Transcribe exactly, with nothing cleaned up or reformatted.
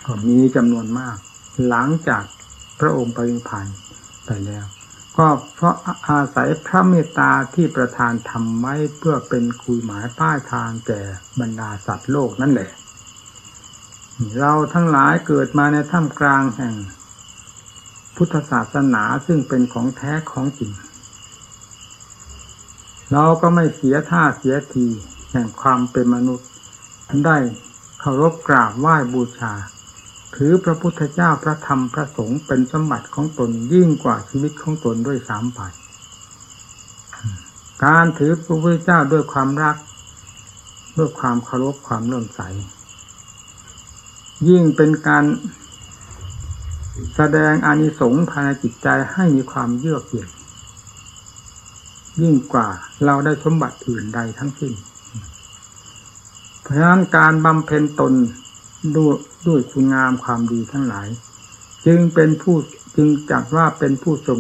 มีจำนวนมากหลังจากพระองค์ปรินิพพานไปแล้วก็เพราะอาศัยพระเมตตาที่ประทานทำไว้เพื่อเป็นคุยหมายป้ายทางแก่บรรดาสัตว์โลกนั่นแหละเราทั้งหลายเกิดมาในท่ามกลางแห่งพุทธศาสนาซึ่งเป็นของแท้ของจริงเราก็ไม่เสียท่าเสียทีแห่งความเป็นมนุษย์ได้เคารพกราบไหว้บูชาถือพระพุทธเจ้าพระธรรมพระสงฆ์เป็นสมบัติของตนยิ่งกว่าชีวิตของตนด้วยซ้ำไปการถือพระพุทธเจ้าด้วยความรักด้วยความเคารพความเลื่อมใสยิ่งเป็นการแสดงอานิสงส์ภายในจิตใจให้มีความเยือกเย็นยิ่งกว่าเราได้สมบัติอื่นใดทั้งสิ้นเพราะฉะนั้นการบำเพ็ญตนด้วยด้วยคุณงามความดีทั้งหลายจึงเป็นผู้จึงจัดว่าเป็นผู้ทรง